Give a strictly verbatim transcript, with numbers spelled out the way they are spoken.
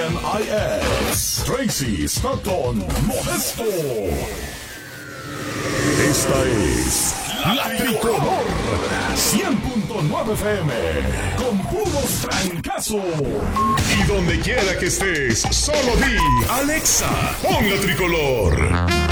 N I S, Tracy Stockton Modesto. Esta es La Tricolor cien punto nueve F M, con puros trancazos. Y donde quiera que estés, solo di Alexa, pon La Tricolor.